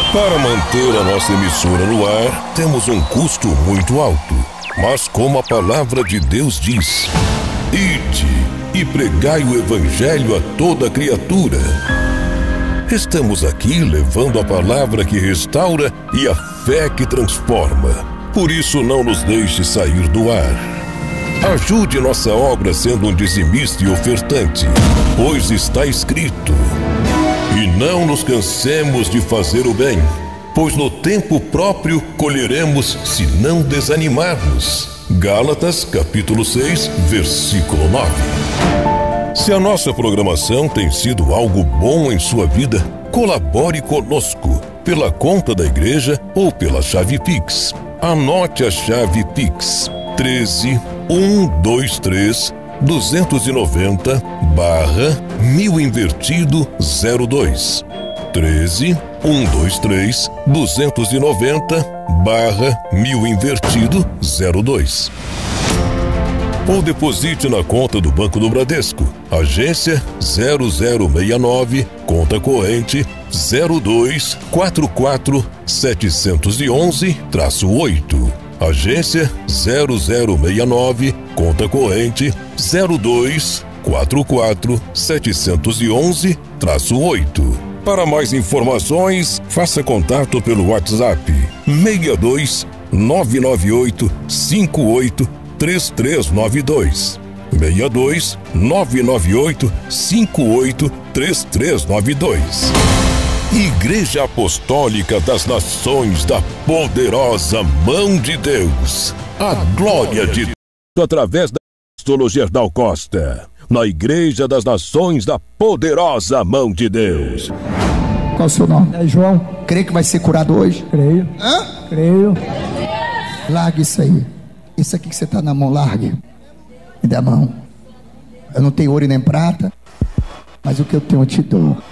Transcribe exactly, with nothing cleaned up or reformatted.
Para manter a nossa emissora no ar, temos um custo muito alto. Mas como a palavra de Deus diz: ide e pregai o evangelho a toda criatura. Estamos aqui levando a palavra que restaura e a fé que transforma. Por isso não nos deixe sair do ar. Ajude nossa obra sendo um dizimista e ofertante, pois está escrito: e não nos cansemos de fazer o bem, pois no tempo próprio colheremos se não desanimarmos. Gálatas capítulo seis, versículo nove. Se a nossa programação tem sido algo bom em sua vida, colabore conosco pela conta da igreja ou pela chave Pix. Anote a chave Pix: treze, cento e vinte e três, duzentos e noventa, barra mil invertido zero dois. treze, cento e vinte e três, duzentos e noventa, barra mil invertido zero dois. Ou deposite na conta do Banco do Bradesco, agência zero zero seis nove, conta corrente zero dois quatro quatro sete um um oito. Agência zero zero seis nove, conta corrente zero dois quatro quatro sete um um oito. Para mais informações, faça contato pelo WhatsApp seis dois nove nove oito cinco oito três três nove dois. seis dois nove nove oito cinco oito três três nove dois. Igreja Apostólica das Nações da Poderosa Mão de Deus. A glória de Deus através da apóstolo Gerdau Costa. Na Igreja das Nações da Poderosa Mão de Deus. Qual o seu nome? É João. Crê que vai ser curado hoje? Creio. Hã? Creio. Largue isso aí. Isso aqui que você está na mão, largue. Me dê a mão. Eu não tenho ouro e nem prata, mas o que eu tenho eu te dou.